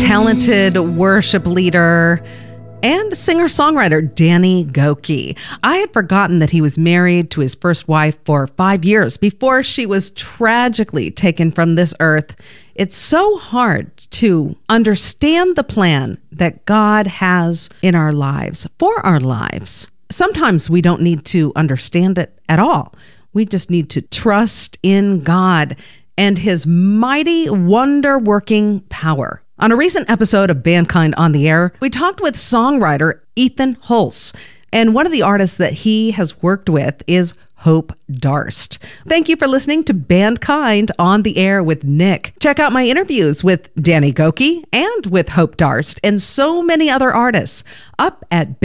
talented worship leader and singer-songwriter Danny Gokey. I had forgotten that he was married to his first wife for 5 years before she was tragically taken from this earth. It's so hard to understand the plan that God has in our lives, for our lives. Sometimes we don't need to understand it at all. We just need to trust in God and his mighty wonder-working power. On a recent episode of Bandkind on the Air, we talked with songwriter Ethan Hulse, and one of the artists that he has worked with is Hope Darst. Thank you for listening to Bandkind on the Air with Nick. Check out my interviews with Danny Gokey and with Hope Darst and so many other artists up at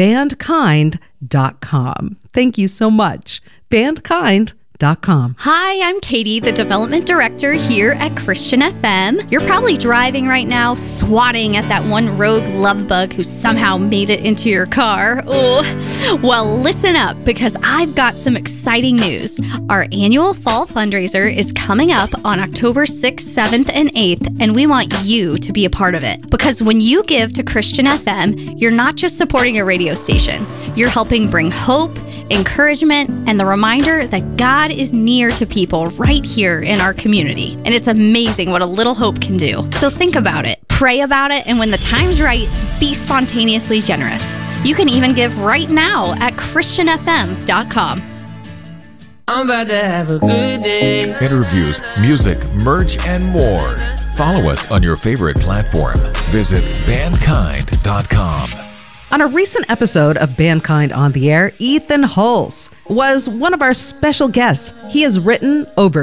bandkind.com. Thank you so much. Bandkind.com. Hi, I'm Katie, the development director here at Christian FM. You're probably driving right now, swatting at that one rogue love bug who somehow made it into your car. Oh, well, listen up, because I've got some exciting news. Our annual fall fundraiser is coming up on October 6th, 7th, and 8th, and we want you to be a part of it. Because when you give to Christian FM, you're not just supporting a radio station. You're helping bring hope, encouragement, and the reminder that God is near to people right here in our community. And it's amazing what a little hope can do. So think about it, pray about it, and when the time's right, be spontaneously generous. You can even give right now at ChristianFM.com. I'm about to have a good day. Interviews, music, merch, and more. Follow us on your favorite platform. Visit bandkind.com. On a recent episode of Bandkind on the Air, Ethan Hulse was one of our special guests. He has written over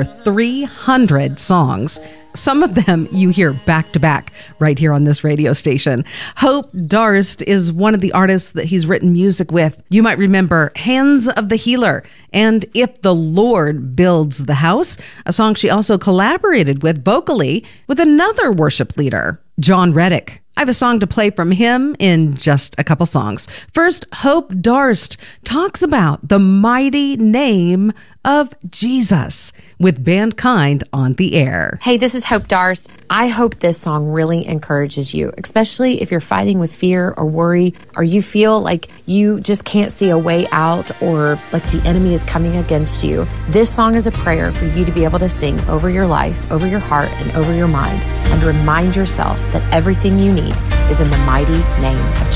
300 songs. Some of them you hear back to back right here on this radio station. Hope Darst is one of the artists that he's written music with. You might remember Hands of the Healer and If the Lord Builds the House, a song she also collaborated with vocally with another worship leader, John Reddick. I have a song to play from him in just a couple songs. First, Hope Darst talks about the mighty name of Jesus with Bandkind on the Air. Hey, this is Hope Darst. I hope this song really encourages you, especially if you're fighting with fear or worry, or you feel like you just can't see a way out, or like the enemy is coming against you. This song is a prayer for you to be able to sing over your life, over your heart, and over your mind, and remind yourself that everything you need is in the mighty name of Jesus.